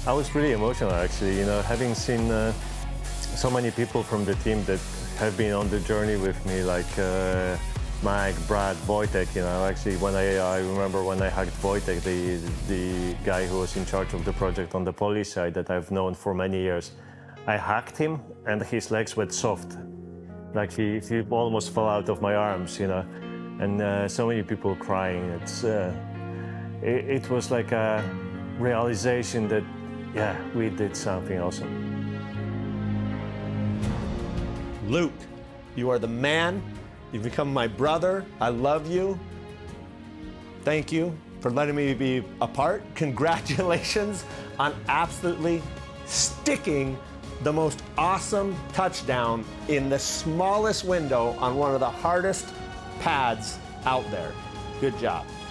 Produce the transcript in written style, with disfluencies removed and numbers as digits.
I was really emotional, actually, having seen so many people from the team that have been on the journey with me, like Mike, Brad, Wojtek. Actually, I remember when I hugged Wojtek, the guy who was in charge of the project on the Polish side that I've known for many years. I hugged him, and his legs were soft, like he almost fell out of my arms, and so many people crying. It was like a realization that, yeah, we did something awesome. Luke, you are the man. You've become my brother. I love you. Thank you for letting me be a part. Congratulations on absolutely sticking the most awesome touchdown in the smallest window on one of the hardest pads out there. Good job.